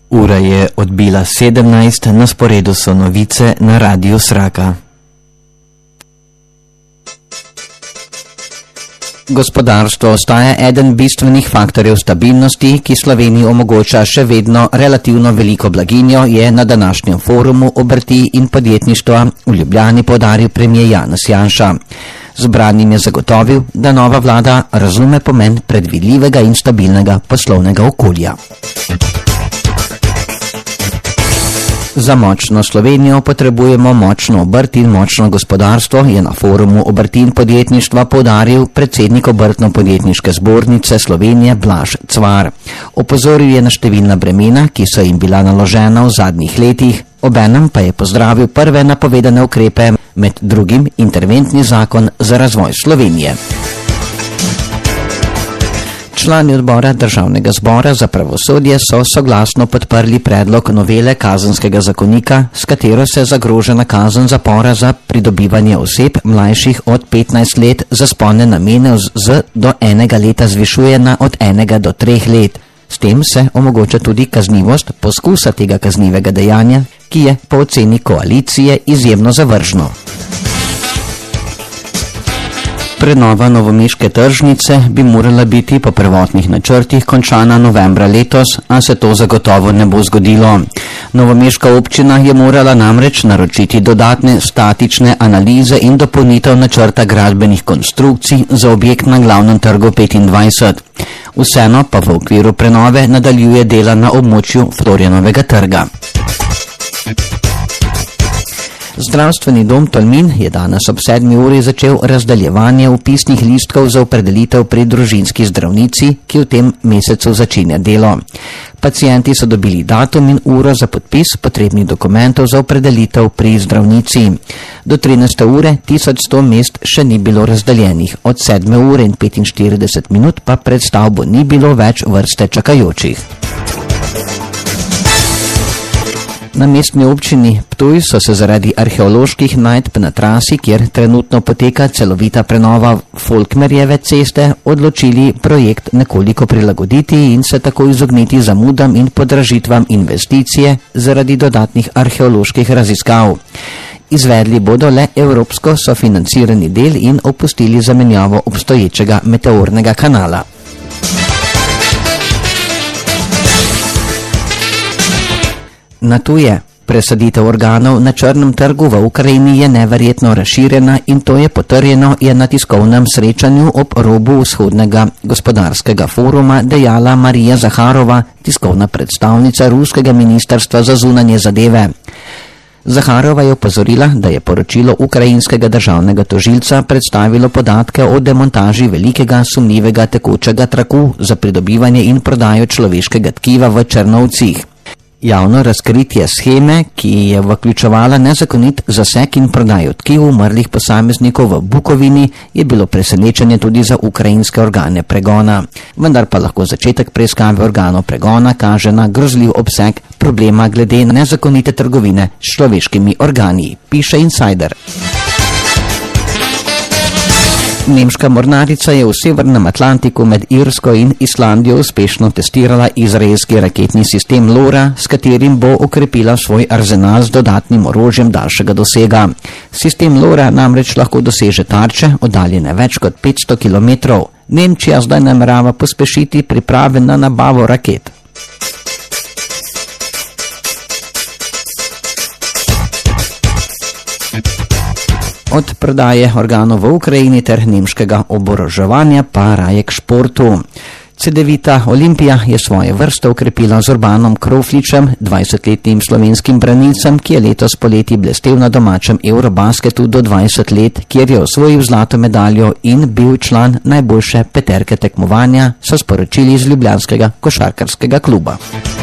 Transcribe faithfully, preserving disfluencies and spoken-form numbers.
Ura je odbila sedemnajst, na sporedu so novice na Radiu Sraka. Gospodarstvo ostaja eden bistvenih faktorjev stabilnosti, ki Sloveniji omogoča še vedno relativno veliko blaginjo, je na današnjem forumu obrti in podjetništva v Ljubljani poudaril premier Janez Janša. Zbranim je zagotovil, da nova vlada razume pomen predvidljivega in stabilnega poslovnega okolja. Za močno Slovenijo potrebujemo močno obrt in močno gospodarstvo, je na forumu obrti in podjetništva poudaril predsednik Obrtno-podjetniške zbornice Slovenije Blaž Cvar. Opozoril je na številna bremena, ki so jim bila naložena v zadnjih letih, obenem pa je pozdravil prve napovedane ukrepe, med drugim interventni zakon za razvoj Slovenije. Člani odbora Državnega zbora za pravosodje so soglasno podprli predlog novele kazenskega zakonika, s katero se zagrožena kazen zapora za pridobivanje oseb mlajših od petnajst let za spolne namene z do enega leta zvišuje na od enega do treh let. S tem se omogoča tudi kaznivost poskusa tega kaznivega dejanja, ki je po oceni koalicije izjemno zavržno. Prenova novomeške tržnice bi morala biti po prvotnih načrtih končana novembra letos, a se to zagotovo ne bo zgodilo. Novomeška občina je morala namreč naročiti dodatne statične analize in dopolnitev načrta gradbenih konstrukcij za objekt na glavnem trgu petindvajset. Vseeno pa v okviru prenove nadaljuje dela na območju Florjanovega trga. Zdravstveni dom Tolmin je danes ob sedmi uri začel razdaljevanje vpisnih listkov za opredelitev pri družinski zdravnici, ki v tem mesecu začenja delo. Pacienti so dobili datum in uro za podpis potrebnih dokumentov za opredelitev pri zdravnici. Do trinajste ure tisoč sto mest še ni bilo razdaljenih, od sedme ure in petinštirideset minut pa pred stavbo ni bilo več vrste čakajočih. Na mestni občini Ptuj so se zaradi arheoloških najdb na trasi, kjer trenutno poteka celovita prenova Folkmerjeve ceste, odločili projekt nekoliko prilagoditi in se tako izogniti zamudam in podražitvam investicije zaradi dodatnih arheoloških raziskav. Izvedli bodo le evropsko sofinancirani del in opustili zamenjavo obstoječega meteornega kanala. Na tuje. Presaditev organov na črnem trgu v Ukrajini je neverjetno razširjena in to je potrjeno, je na tiskovnem srečanju ob robu vzhodnega gospodarskega foruma dejala Marija Zaharova, tiskovna predstavnica ruskega ministrstva za zunanje zadeve. Zaharova je opozorila, da je poročilo ukrajinskega državnega tožilca predstavilo podatke o demontaži velikega sumljivega tekočega traku za pridobivanje in prodajo človeškega tkiva v Črnovcih. Javno razkritje sheme, ki je vključevala nezakonit zaseg in prodajo tkiv umrlih posameznikov v Bukovini, je bilo presenečenje tudi za ukrajinske organe pregona. Vendar pa lahko začetek preiskave organov pregona kaže na grozljiv obseg problema glede nezakonite trgovine s človeškimi organi, piše Insider. Nemška mornarica je v severnem Atlantiku med Irsko in Islandijo uspešno testirala izraelski raketni sistem LORA, s katerim bo okrepila svoj arzenal z dodatnim orožjem daljšega dosega. Sistem LORA namreč lahko doseže tarče, oddaljene več kot petsto kilometrov. Nemčija zdaj namerava pospešiti priprave na nabavo raket. Od prodaje organov v Ukrajini ter nemškega oboroževanja pa raje k športu. Cedevita Olimpija je svoje vrste ukrepila z Urbanom Krofličem, dvajsetletnim slovenskim branilcem, ki je letos poleti blestel na domačem Eurobasketu do dvajset let, kjer je osvojil zlato medaljo in bil član najboljše peterke tekmovanja, so sporočili iz ljubljanskega košarkarskega kluba.